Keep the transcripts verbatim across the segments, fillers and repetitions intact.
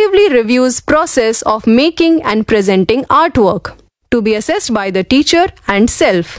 actively reviews process of making and presenting artwork, to be assessed by the teacher and self.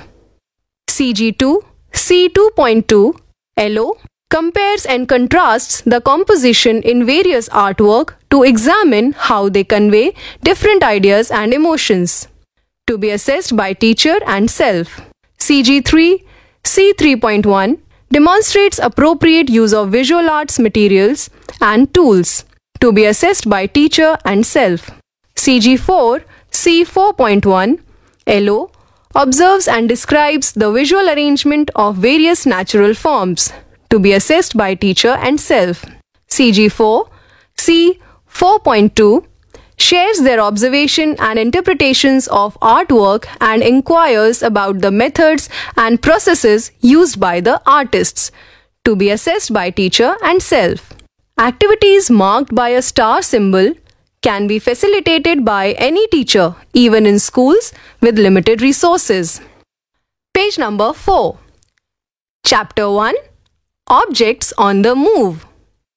C G two, C two point two, L O compares and contrasts the composition in various artwork to examine how they convey different ideas and emotions, to be assessed by teacher and self. C G three, C three point one demonstrates appropriate use of visual arts materials and tools, to be assessed by teacher and self. C G four, C four point one, L O observes and describes the visual arrangement of various natural forms, to be assessed by teacher and self. C G four, C four point two shares their observation and interpretations of artwork and inquires about the methods and processes used by the artists, to be assessed by teacher and self. Activities marked by a star symbol can be facilitated by any teacher, even in schools with limited resources. Page number four. Chapter one. Objects on the move.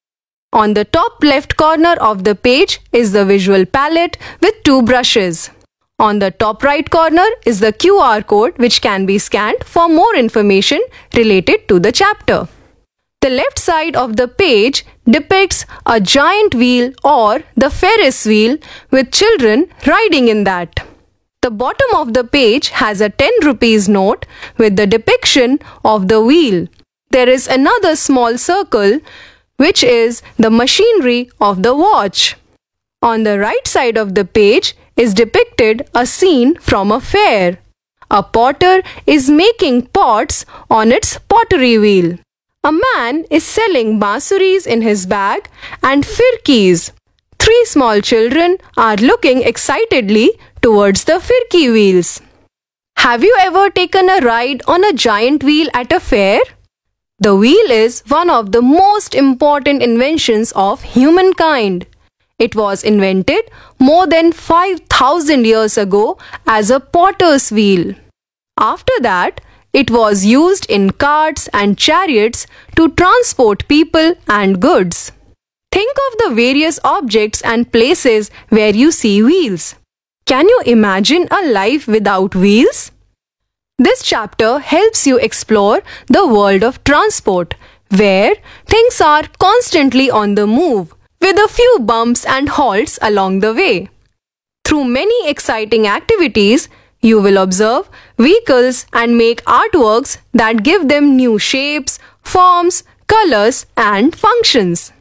On the top left corner of the page is the visual palette with two brushes. On the top right corner is the Q R code which can be scanned for more information related to the chapter. The left side of the page depicts a giant wheel or the Ferris wheel with children riding in that. The bottom of the page has a ten rupees note with the depiction of the wheel. There is another small circle which is the machinery of the watch. On the right side of the page is depicted a scene from a fair. A potter is making pots on its pottery wheel. A man is selling bansuris in his bag and firkis. Three small children are looking excitedly towards the firki wheels. Have you ever taken a ride on a giant wheel at a fair? The wheel is one of the most important inventions of humankind. It was invented more than five thousand years ago as a potter's wheel. After that, it was used in carts and chariots to transport people and goods. Think of the various objects and places where you see wheels. Can you imagine a life without wheels? This chapter helps you explore the world of transport, where things are constantly on the move, with a few bumps and halts along the way. Through many exciting activities, you will observe vehicles and make artworks that give them new shapes, forms, colors, and functions.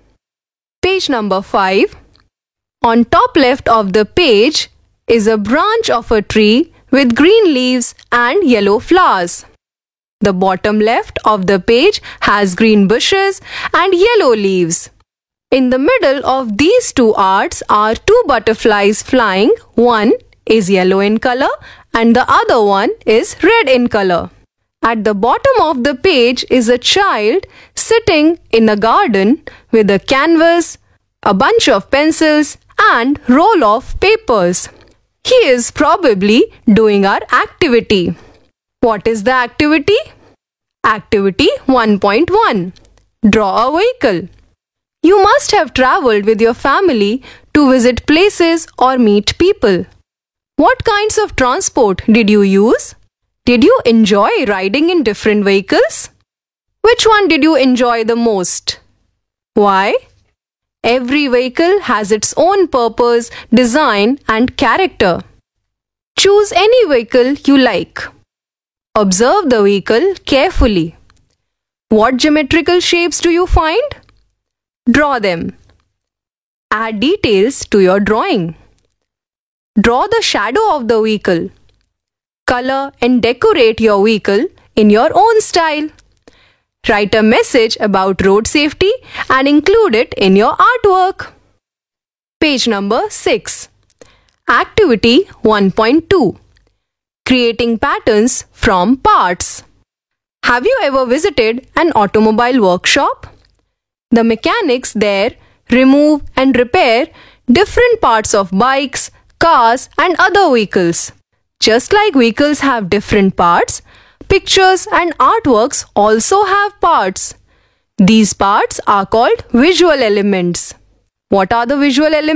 Page number five. On top left of the page is a branch of a tree with green leaves and yellow flowers. The bottom left of the page has green bushes and yellow leaves. In the middle of these two arts are two butterflies flying. One is yellow in color and the other one is red in color. At the bottom of the page is a child sitting in a garden with a canvas, a bunch of pencils and roll of papers. He is probably doing our activity. What is the activity? Activity one point one. Draw a vehicle. You must have traveled with your family to visit places or meet people. What kinds of transport did you use? Did you enjoy riding in different vehicles? Which one did you enjoy the most? Why? Every vehicle has its own purpose, design, and character. Choose any vehicle you like. Observe the vehicle carefully. What geometrical shapes do you find? Draw them. Add details to your drawing. Draw the shadow of the vehicle. Color and decorate your vehicle in your own style. Write a message about road safety and include it in your artwork. Page number six. Activity one point two. Creating patterns from parts. Have you ever visited an automobile workshop? The mechanics there remove and repair different parts of bikes, cars, and other vehicles. Just like vehicles have different parts, pictures and artworks also have parts. These parts are called visual elements. What are the visual elements?